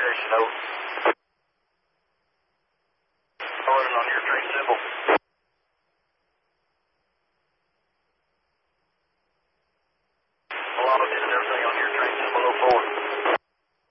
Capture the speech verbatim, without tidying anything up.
station, over. Starting on your train symbol. Velocity and everything on your